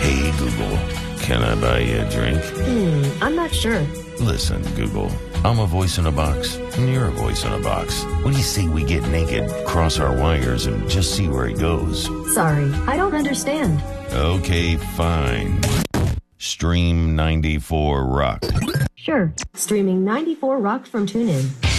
Hey, Google, can I buy you a drink? I'm not sure. Listen, Google, I'm a voice in a box, and you're a voice in a box. What do you say we get naked, cross our wires, and just see where it goes? Sorry, I don't understand. Okay, fine. Stream 94 Rock. Sure, streaming 94 Rock from TuneIn.